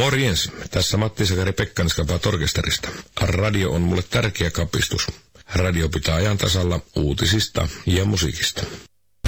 Morjens, tässä Matti Sakari Pekkanis-Kapaat Orkesterista. Radio on mulle tärkeä kapistus. Radio pitää ajan tasalla uutisista ja musiikista.